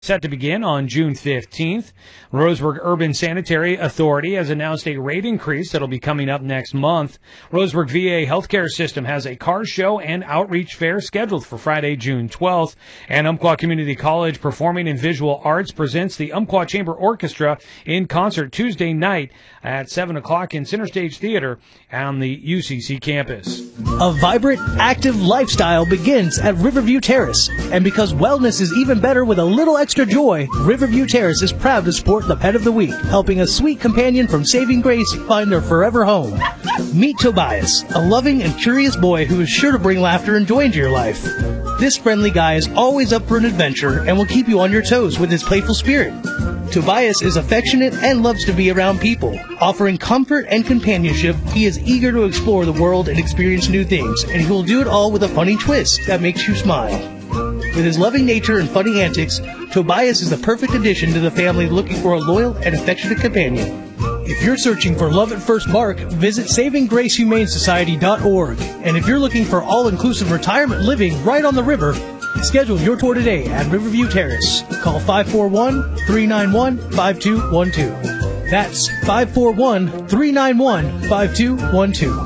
Set to begin on June 15th. Roseburg Urban Sanitary Authority has announced a rate increase that'll be coming up next month. Roseburg VA Healthcare System has a car show and outreach fair scheduled for Friday, June 12th. And Umpqua Community College Performing and Visual Arts presents the Umpqua Chamber Orchestra in concert Tuesday night at 7 o'clock in Center Stage Theater on the UCC campus. A vibrant, active lifestyle begins at Riverview Terrace. And because wellness is even better with a little extra joy, Riverview Terrace is proud to support the Pet of the Week, helping a sweet companion from Saving Grace find their forever home. Meet Tobias, a loving and curious boy who is sure to bring laughter and joy into your life. This friendly guy is always up for an adventure and will keep you on your toes with his playful spirit. Tobias is affectionate and loves to be around people. Offering comfort and companionship, he is eager to explore the world and experience new things, and he will do it all with a funny twist that makes you smile. With his loving nature and funny antics, Tobias is the perfect addition to the family looking for a loyal and affectionate companion. If you're searching for love at first mark, visit SavingGraceHumaneSociety.org. And if you're looking for all-inclusive retirement living right on the river, schedule your tour today at Riverview Terrace. Call 541-391-5212. That's 541-391-5212.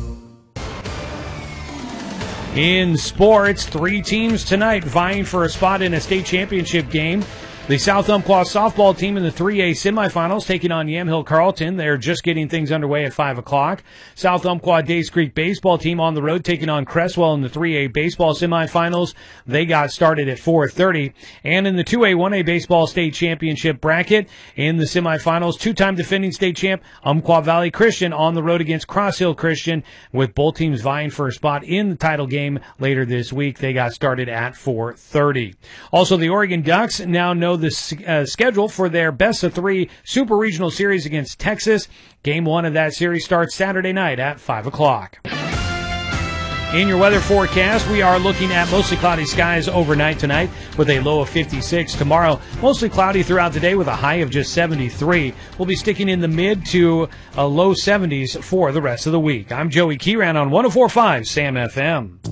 In sports, 3 teams tonight vying for a spot in a state championship game. The South Umpqua softball team in the 3A semifinals taking on Yamhill Carlton. They're just getting things underway at 5 o'clock. South Umpqua Days Creek baseball team on the road taking on Cresswell in the 3A baseball semifinals. They got started at 4:30. And in the 2A 1A baseball state championship bracket, in the semifinals, 2-time defending state champ Umpqua Valley Christian on the road against Cross Hill Christian, with both teams vying for a spot in the title game later this week. They got started at 4:30. Also, the Oregon Ducks now know the schedule for their best-of-3 Super Regional Series against Texas. Game 1 of that series starts Saturday night at 5 o'clock. In your weather forecast, we are looking at mostly cloudy skies overnight tonight with a low of 56. Tomorrow, mostly cloudy throughout the day with a high of just 73. We'll be sticking in the mid to low 70s for the rest of the week. I'm Joey Kieran on 104.5 SAM FM.